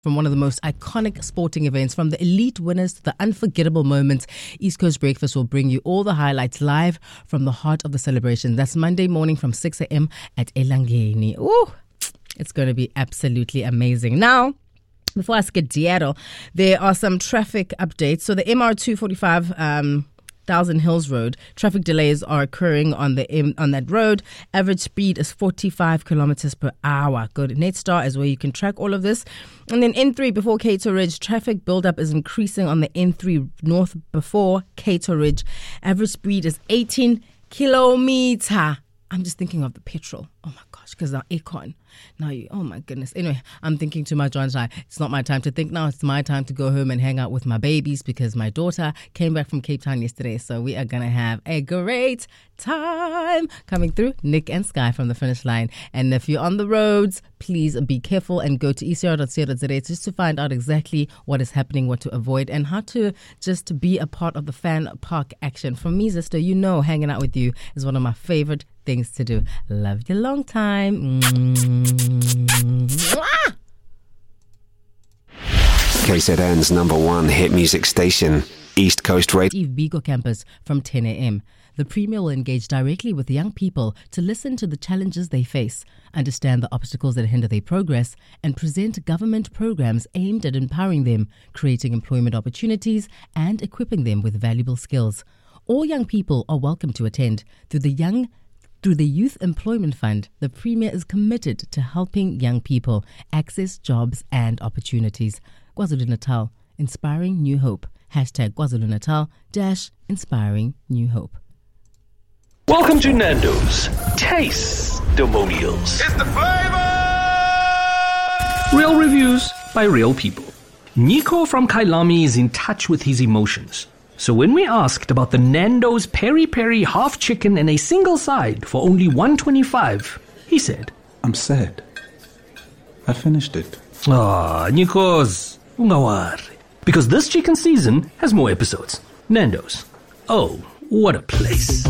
From one of the most iconic sporting events, from the elite winners to the unforgettable moments, East Coast Breakfast will bring you all the highlights live from the heart of the celebration. That's Monday morning from 6 a.m. at Elangeni. Ooh, it's going to be absolutely amazing. Now, before I skip Diero, there are some traffic updates. So the MR245 Thousand Hills Road, traffic delays are occurring on that road. Average speed is 45 kilometers per hour. Go to Netstar is where you can track all of this. And then N3 before Cato Ridge, traffic buildup is increasing on the N3 north before Cato Ridge. Average speed is 18 kilometer. I'm just thinking of the petrol. Oh my gosh, because now aircon. Now oh my goodness. Anyway, I'm thinking to my John Shai, it's not my time to think now. It's my time to go home and hang out with my babies because my daughter came back from Cape Town yesterday. So we are going to have a great time coming through. Nick and Sky from the finish line. And if you're on the roads, please be careful and go to ecr.co.za just to find out exactly what is happening, what to avoid, and how to just be a part of the fan park action. For me, sister, you know, hanging out with you is one of my favorite things to do. Love you long time. KZN's #1 hit music station, East Coast Radio. Steve Biko campus from 10 a.m. The Premier will engage directly with young people to listen to the challenges they face, understand the obstacles that hinder their progress, and present government programs aimed at empowering them, creating employment opportunities, and equipping them with valuable skills. All young people are welcome to attend. Through the Youth Employment Fund, the Premier is committed to helping young people access jobs and opportunities. KwaZulu-Natal, inspiring new hope. #KwaZulu-Natal-inspiring new hope. Welcome to Nando's Taste-Demonials. It's the flavor! Real reviews by real people. Nico from Kailami is in touch with his emotions. So when we asked about the Nando's Peri Peri half chicken and a single side for only $1.25, he said, I'm sad. I finished it. Nikos, ungawari. Because this chicken season has more episodes. Nando's. Oh, what a place.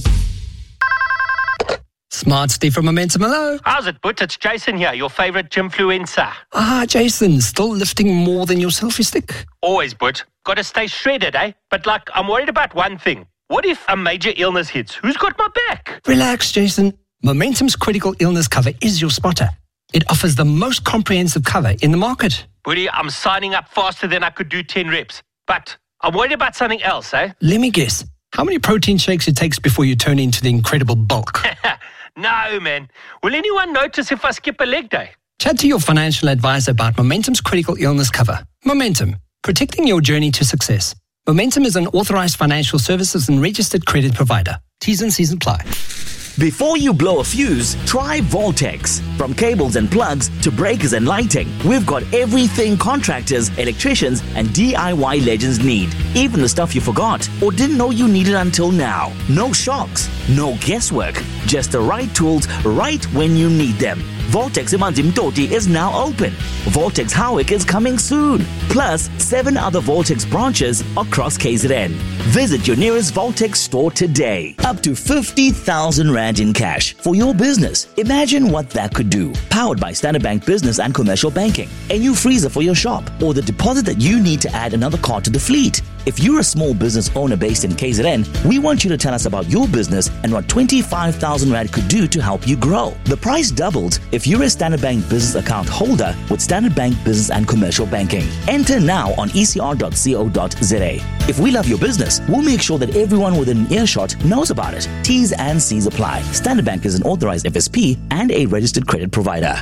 Smart Steve from Momentum, hello. How's it, But? It's Jason here, your favorite gymfluencer. Jason, still lifting more than your selfie stick? Always, But. Gotta stay shredded, eh? But I'm worried about one thing. What if a major illness hits? Who's got my back? Relax, Jason. Momentum's critical illness cover is your spotter. It offers the most comprehensive cover in the market. Buddy, I'm signing up faster than I could do 10 reps. But I'm worried about something else, eh? Let me guess. How many protein shakes it takes before you turn into the incredible bulk? No, man. Will anyone notice if I skip a leg day? Chat to your financial advisor about Momentum's critical illness cover. Momentum, protecting your journey to success. Momentum is an authorized financial services and registered credit provider. T's and C's apply. Before you blow a fuse, try Voltex. From cables and plugs to breakers and lighting, we've got everything contractors, electricians, and DIY legends need. Even the stuff you forgot or didn't know you needed until now. No shocks, no guesswork, just the right tools right when you need them. Voltex Imanzi Mtoti is now open. Voltex Howick is coming soon. Plus, 7 other Voltex branches across KZN. Visit your nearest Voltex store today. Up to 50,000 Rand in cash for your business. Imagine what that could do. Powered by Standard Bank Business and Commercial Banking. A new freezer for your shop, or the deposit that you need to add another car to the fleet. If you're a small business owner based in KZN, we want you to tell us about your business and what 25,000 Rand could do to help you grow. The price doubled if you're a Standard Bank Business account holder with Standard Bank Business and Commercial Banking. Enter now on ecr.co.za. If we love your business, we'll make sure that everyone within an earshot knows about it. T's and C's apply. Standard Bank is an authorized FSP and a registered credit provider.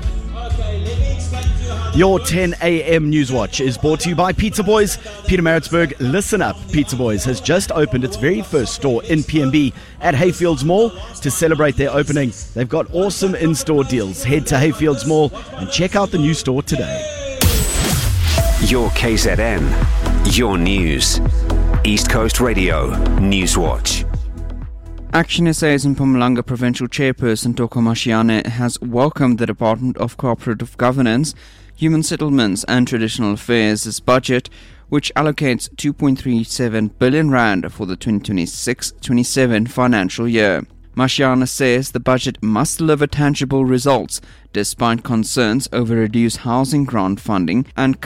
Your 10 a.m. Newswatch is brought to you by Pizza Boys. Pietermaritzburg, listen up. Pizza Boys has just opened its very first store in PNB at Hayfields Mall. To celebrate their opening, they've got awesome in-store deals. Head to Hayfields Mall and check out the new store today. Your KZN, your news. East Coast Radio Newswatch. Action SA's Mpumalanga Provincial Chairperson Toko Mashiane has welcomed the Department of Cooperative Governance, Human Settlements and Traditional Affairs' budget, which allocates 2.37 billion rand for the 2026-27 financial year. Mashiane says the budget must deliver tangible results, despite concerns over reduced housing grant funding and